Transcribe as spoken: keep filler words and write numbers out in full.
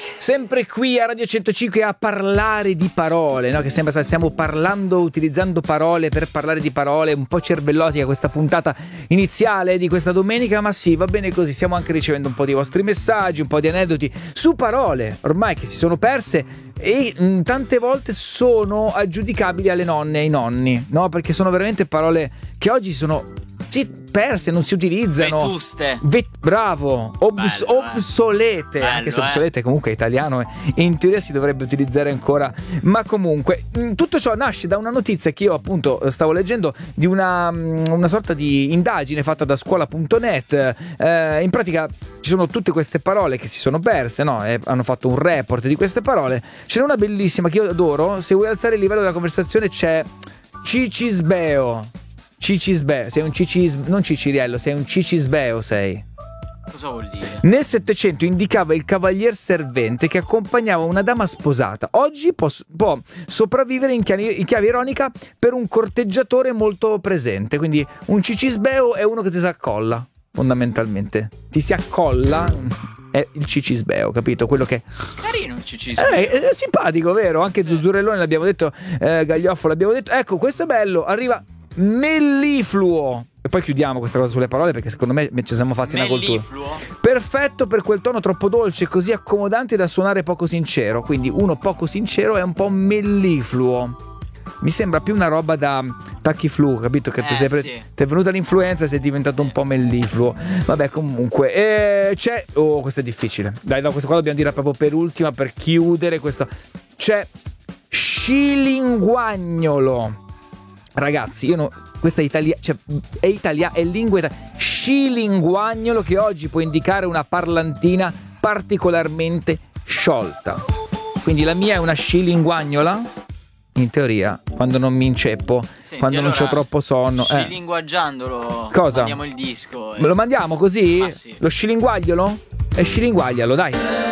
Sempre qui a Radio centocinque a parlare di parole, no? Che sembra che stiamo parlando, utilizzando parole per parlare di parole, un po' cervellotica questa puntata iniziale di questa domenica, ma sì, va bene così, stiamo anche ricevendo un po' di vostri messaggi, un po' di aneddoti su parole ormai che si sono perse e mh, tante volte sono aggiudicabili alle nonne e ai nonni, no? Perché sono veramente parole che oggi sono sì, perse, non si utilizzano. Vetuste. Vet- bravo. Obs- Bello, eh. obsolete. Bello, anche se eh. obsolete comunque è italiano e in teoria si dovrebbe utilizzare ancora. Ma comunque mh, tutto ciò nasce da una notizia che io appunto stavo leggendo di una, mh, una sorta di indagine fatta da scuola punto net. Eh, in pratica ci sono tutte queste parole che si sono perse, no? E hanno fatto un report di queste parole. Ce n'è una bellissima che io adoro. Se vuoi alzare il livello della conversazione c'è Cicisbeo. Cicisbeo, sei un cicis, non ciciriello, sei un cicisbeo, sei. Cosa vuol dire? Nel Settecento indicava il cavalier servente che accompagnava una dama sposata. Oggi può, può sopravvivere in chiave, in chiave ironica per un corteggiatore molto presente. Quindi un cicisbeo è uno che ti si accolla, fondamentalmente. Ti si accolla, è il cicisbeo, capito? Quello che... Carino il cicisbeo. Eh, è, è simpatico, vero? Anche Sì. Zuzzurellone l'abbiamo detto, eh, Gaglioffo l'abbiamo detto. Ecco, questo è bello, arriva... mellifluo. E poi chiudiamo questa cosa sulle parole perché secondo me ci siamo fatti una cultura. Mellifluo? Perfetto per quel tono troppo dolce, così accomodante da suonare poco sincero. Quindi uno poco sincero è un po' mellifluo. Mi sembra più una roba da tachiflu, capito? Che Eh, ti, sei pre- sì. ti è venuta l'influenza e sei diventato Sì. un po' mellifluo. Vabbè, comunque eh, c'è... Oh, questo è difficile. Dai, no, questa qua dobbiamo dire proprio per ultima, per chiudere questo. C'è scilinguagnolo. Ragazzi, io no, questa è italiana, cioè è italiana, è lingua italiana. Scilinguagnolo, che oggi può indicare una parlantina particolarmente sciolta. Quindi la mia è una scilinguagnola, in teoria, quando non mi inceppo, Senti, quando non allora, c'ho troppo sonno. Eh. Scilinguaggiandolo. Cosa? Mandiamo il disco. Me lo mandiamo così? Ma sì. Lo scilinguagliolo? E scilinguaglialo, dai.